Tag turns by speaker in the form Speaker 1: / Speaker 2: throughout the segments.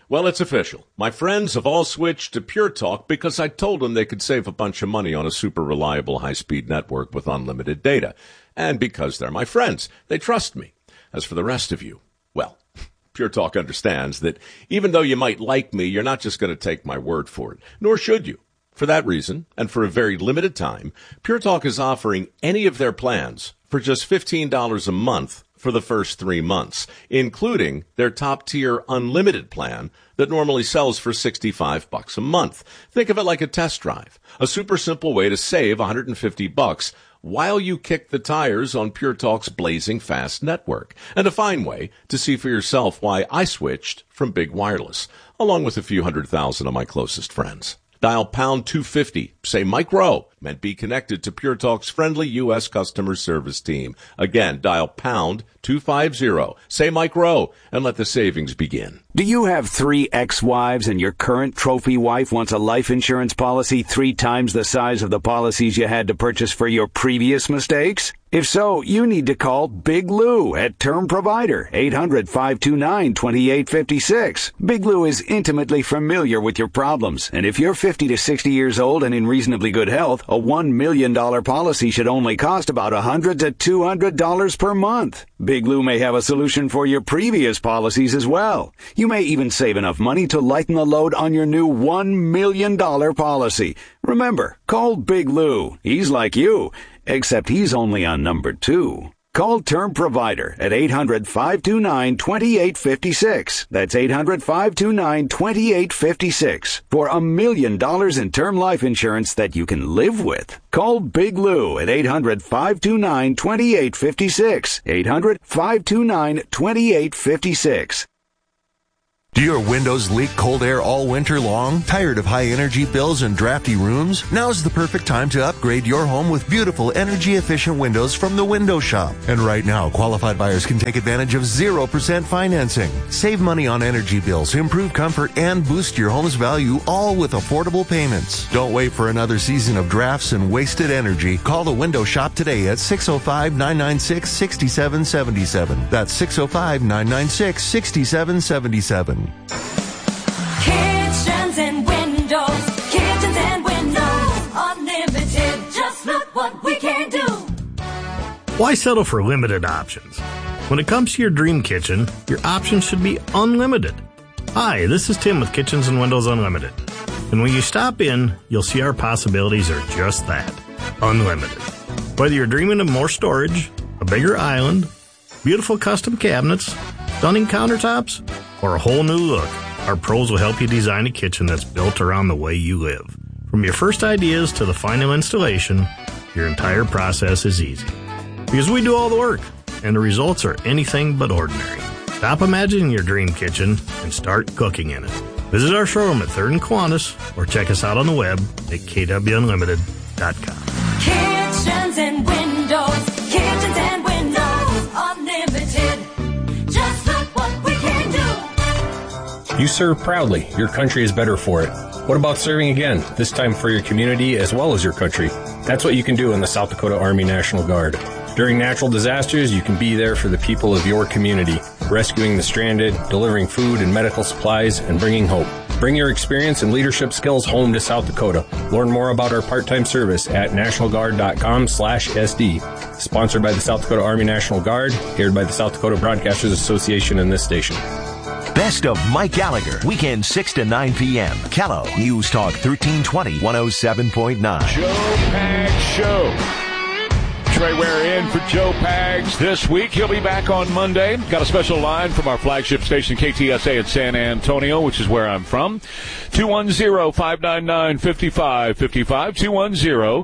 Speaker 1: Well, it's official. My friends have all switched to Pure Talk because I told them they could save a bunch of money on a super reliable high-speed network with unlimited data. And because they're my friends, they trust me. As for the rest of you, well, Pure Talk understands that even though you might like me, you're not just going to take my word for it, nor should you. For that reason, and for a very limited time, Pure Talk is offering any of their plans for just $15 a month for the first 3 months, including their top-tier unlimited plan that normally sells for $65 a month. Think of it like a test drive, a super simple way to save $150 while you kick the tires on Pure Talk's blazing fast network, and a fine way to see for yourself why I switched from big wireless, along with a few 100,000 of my closest friends. Dial pound 250, say Mike Rowe, and be connected to Pure Talk's friendly U.S. customer service team. Again, dial pound 250, say Mike Rowe, and let the savings begin.
Speaker 2: Do you have 3 ex-wives and your current trophy wife wants a life insurance policy 3 times the size of the policies you had to purchase for your previous mistakes? If so, you need to call Big Lou at Term Provider, 800-529-2856. Big Lou is intimately familiar with your problems, and if you're 50 to 60 years old and in reasonably good health, a $1 million policy should only cost about $100 to $200 per month. Big Lou may have a solution for your previous policies as well. You may even save enough money to lighten the load on your new $1 million policy. Remember, call Big Lou. He's like you, except he's only on number 2. Call Term Provider at 800-529-2856. That's 800-529-2856 for $1 million in term life insurance that you can live with. Call Big Lou at 800-529-2856. 800-529-2856.
Speaker 3: Do your windows leak cold air all winter long? Tired of high energy bills and drafty rooms? Now's the perfect time to upgrade your home with beautiful energy efficient windows from the Window Shop. And right now, qualified buyers can take advantage of 0% financing. Save money on energy bills, improve comfort, and boost your home's value, all with affordable payments. Don't wait for another season of drafts and wasted energy. Call the Window Shop today at 605-996-6777. That's 605-996-6777.
Speaker 4: Kitchens and windows, unlimited. Just look what we can do.
Speaker 5: Why settle for limited options? When it comes to your dream kitchen, your options should be unlimited. Hi, this is Tim with Kitchens and Windows Unlimited. And when you stop in, you'll see our possibilities are just that, unlimited. Whether you're dreaming of more storage, a bigger island, beautiful custom cabinets, stunning countertops, or a whole new look, our pros will help you design a kitchen that's built around the way you live. From your first ideas to the final installation, your entire process is easy. Because we do all the work, and the results are anything but ordinary. Stop imagining your dream kitchen and start cooking in it. Visit our showroom at 3rd and Kiwanis, or check us out on the web at kwunlimited.com.
Speaker 4: Kitchens and windows, unlimited. Just look what we can do.
Speaker 6: You serve proudly. Your country is better for it. What about serving again, this time for your community as well as your country? That's what you can do in the South Dakota Army National Guard. During natural disasters, you can be there for the people of your community, rescuing the stranded, delivering food and medical supplies, and bringing hope. Bring your experience and leadership skills home to South Dakota. Learn more about our part-time service at nationalguard.com/SD. Sponsored by the South Dakota Army National Guard, aired by the South Dakota Broadcasters Association and this station.
Speaker 7: Best of Mike Gallagher, weekend 6 to 9 p.m. Kello, News Talk 1320, 107.9.
Speaker 8: Joe Pags Show. Trey Ware in for Joe Pags this week. He'll be back on Monday. Got a special line from our flagship station, KTSA in San Antonio, which is where I'm from. 210-599-5555.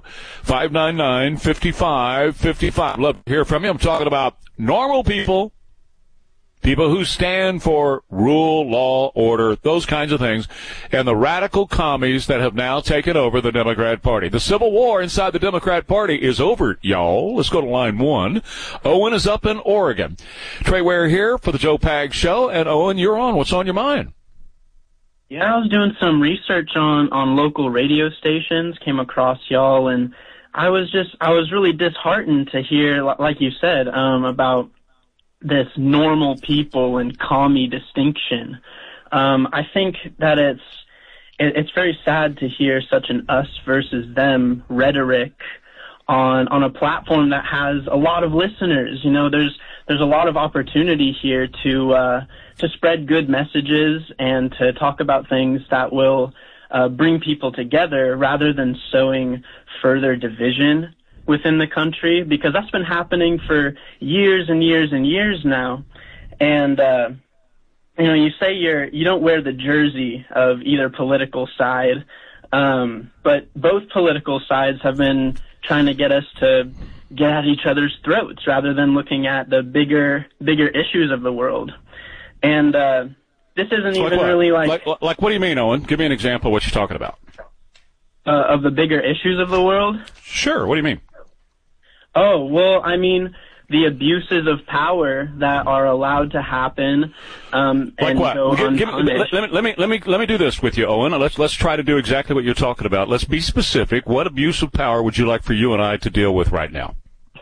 Speaker 8: 210-599-5555. Love to hear from you. I'm talking about normal people. People who stand for rule, law, order, those kinds of things, and the radical commies that have now taken over the Democrat Party. The Civil War inside the Democrat Party is over, y'all. Let's go to line 1. Owen is up in Oregon. Trey Ware here for the Joe Pags Show, and Owen, you're on. What's on your mind?
Speaker 9: Yeah, I was doing some research on local radio stations, came across y'all, and I was really disheartened to hear, like you said, about this normal people and commie distinction. I think that it's very sad to hear such an us versus them rhetoric on a platform that has a lot of listeners. You know, there's a lot of opportunity here to spread good messages and to talk about things that will bring people together rather than sowing further division within the country, because that's been happening for years and years and years now. And you know, you say you don't wear the jersey of either political side, but both political sides have been trying to get us to get at each other's throats rather than looking at the bigger issues of the world. And this isn't
Speaker 8: so
Speaker 9: even really like
Speaker 8: what do you mean, Owen? Give me an example of what you're talking about.
Speaker 9: Of the bigger issues of the world?
Speaker 8: Sure. What do you mean?
Speaker 9: Oh, well, I mean the abuses of power that are allowed to happen, and
Speaker 8: like what?
Speaker 9: go unpunished.
Speaker 8: Let me do this with you, Owen. Let's try to do exactly what you're talking about. Let's be specific. What abuse of power would you like for you and I to deal with right now?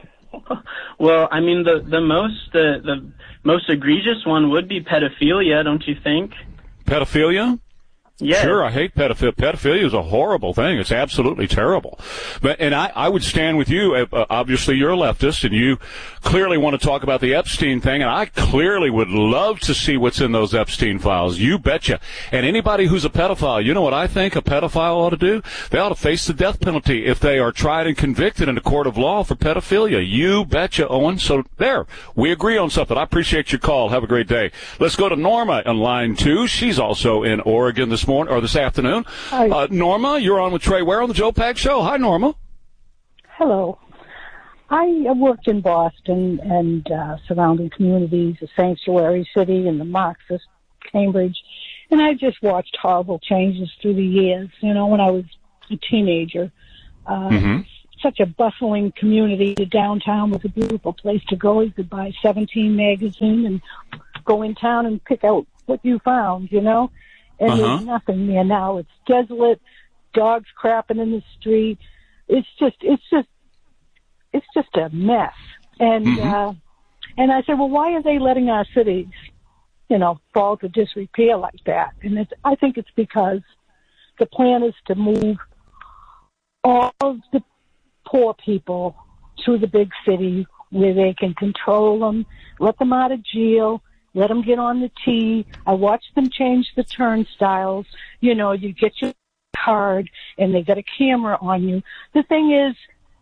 Speaker 9: Well, I mean the most egregious one would be pedophilia, don't you think?
Speaker 8: Pedophilia?
Speaker 9: Yes.
Speaker 8: Sure, I hate pedophilia. Pedophilia is a horrible thing. It's absolutely terrible. And I would stand with you. Obviously, you're a leftist, and you clearly want to talk about the Epstein thing, and I clearly would love to see what's in those Epstein files. You betcha. And anybody who's a pedophile, you know what I think a pedophile ought to do? They ought to face the death penalty if they are tried and convicted in a court of law for pedophilia. You betcha, Owen. So there, we agree on something. I appreciate your call. Have a great day. Let's go to Norma on line 2. She's also in Oregon this morning or this afternoon.
Speaker 10: Hi.
Speaker 8: Norma, you're on with Trey Ware on the Joe Pags Show. Hi, Norma.
Speaker 10: Hello. I worked in Boston and surrounding communities, the Sanctuary City and the Marxist, Cambridge, and I just watched horrible changes through the years. You know, when I was a teenager, such a bustling community. The downtown was a beautiful place to go. You could buy 17 magazine and go in town and pick out what you found, you know. And there's nothing there now. It's desolate, dogs crapping in the street. It's just a mess. And and I said, well, why are they letting our cities, you know, fall to disrepair like that? And I think it's because the plan is to move all of the poor people to the big city where they can control them, let them out of jail, let them get on the T. I watched them change the turnstiles. You know, you get your card and they got a camera on you. The thing is,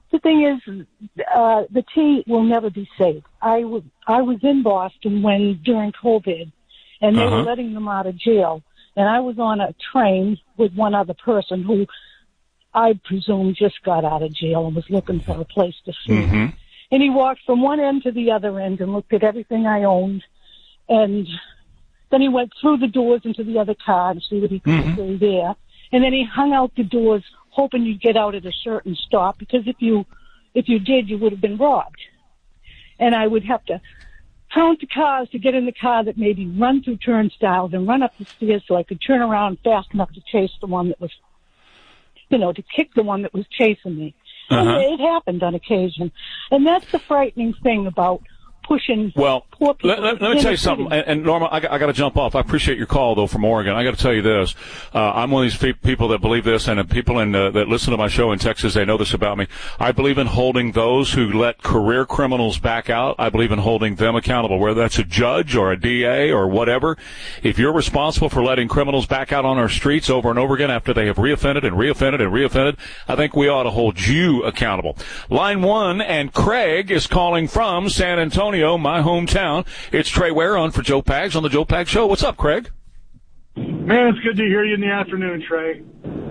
Speaker 10: the T will never be safe. I was in Boston during COVID, and they were letting them out of jail. And I was on a train with one other person who I presume just got out of jail and was looking for a place to sleep. And he walked from one end to the other end and looked at everything I owned. And then he went through the doors into the other car to see what he could see there. And then he hung out the doors, hoping you'd get out at a certain stop, because if you did, you would have been robbed. And I would have to count the cars to get in the car that made me run through turnstiles and run up the stairs so I could turn around fast enough to chase the one that was, you know, to kick the one that was chasing me. And it happened on occasion. And that's the frightening thing about pushing poor people.
Speaker 8: Let me tell you something. And Norma, I got to jump off. I appreciate your call, though, from Oregon. I got to tell you this. I'm one of these people that believe this, and people that listen to my show in Texas, they know this about me. I believe in holding those who let career criminals back out. I believe in holding them accountable, whether that's a judge or a DA or whatever. If you're responsible for letting criminals back out on our streets over and over again after they have reoffended and reoffended and reoffended, I think we ought to hold you accountable. Line 1, and Craig is calling from San Antonio, my hometown. It's Trey Ware on for Joe Pags on the Joe Pags Show. What's up, Craig?
Speaker 11: Man, it's good to hear you in the afternoon, Trey.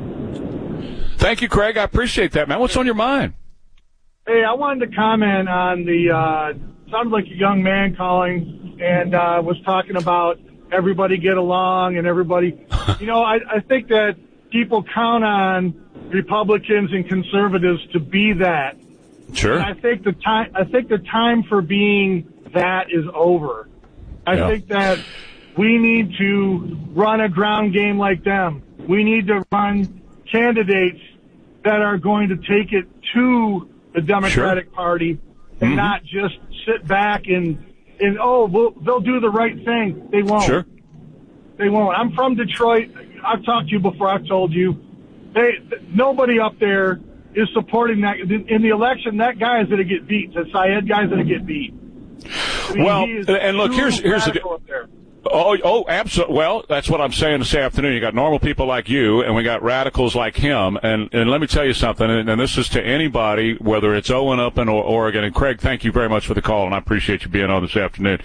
Speaker 8: Thank you, Craig. I appreciate that, man. What's on your mind?
Speaker 11: Hey, I wanted to comment on sounded like a young man calling and was talking about everybody get along and everybody. You know, I think that people count on Republicans and conservatives to be that.
Speaker 8: Sure.
Speaker 11: And I think the time for being that is over. I think that we need to run a ground game like them. We need to run candidates that are going to take it to the Democratic Party and not just sit back and they'll do the right thing. They won't.
Speaker 8: Sure.
Speaker 11: They won't. I'm from Detroit. I've talked to you before. I've told you. Nobody up there is supporting that. In the election, that guy is going to get beat. The Syed guy is going to get beat. I mean,
Speaker 8: well, and look, here's the deal. Oh, absolutely. Well, that's what I'm saying this afternoon. You got normal people like you, and we got radicals like him. And let me tell you something, and this is to anybody, whether it's Owen up in Oregon. And Craig, thank you very much for the call, and I appreciate you being on this afternoon.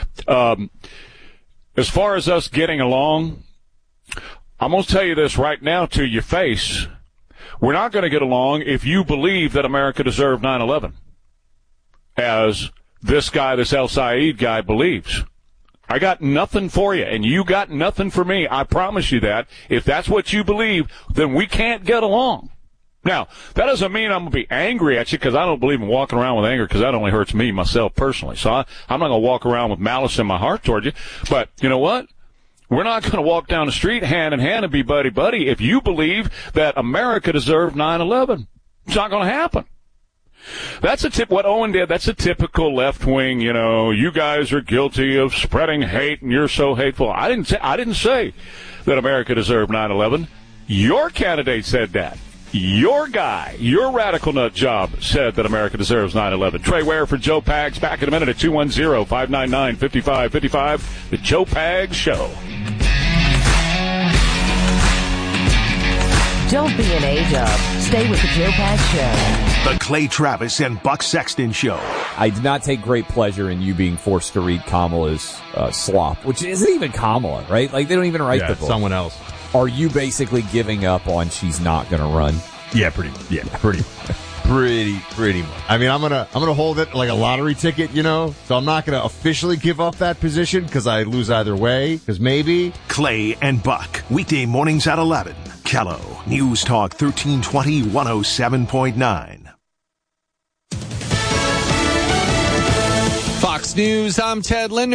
Speaker 8: As far as us getting along, I'm going to tell you this right now to your face. We're not going to get along if you believe that America deserved 9/11, as this guy, this El Sayed guy, believes. I got nothing for you, and you got nothing for me. I promise you that. If that's what you believe, then we can't get along. Now, that doesn't mean I'm going to be angry at you, because I don't believe in walking around with anger, because that only hurts me, myself, personally. So I'm not going to walk around with malice in my heart toward you. But you know what? We're not going to walk down the street hand in hand and be buddy-buddy if you believe that America deserved 9/11. It's not going to happen. That's what Owen did. That's a typical left-wing, you guys are guilty of spreading hate and you're so hateful. I didn't say that America deserved 9/11. Your candidate said that. Your guy, your radical nut job said that America deserves 9/11. Trey Ware for Joe Pags. Back in a minute at 210-599-5555. The Joe Pags Show.
Speaker 12: Don't be an A-dub. Stay with the Joe Pags Show.
Speaker 7: The Clay Travis and Buck Sexton Show.
Speaker 13: I did not take great pleasure in you being forced to read Kamala's slop, which isn't even Kamala, right? Like, they don't even write the book.
Speaker 14: Someone else.
Speaker 13: Are you basically giving up on she's not going to run?
Speaker 14: Yeah, pretty much. Pretty much. I mean, I'm gonna hold it like a lottery ticket, so I'm not gonna officially give up that position because I lose either way. Because maybe
Speaker 7: Clay and Buck, weekday mornings at 11. Kello News Talk 1320 107.9.
Speaker 15: Fox News. I'm Ted Linder.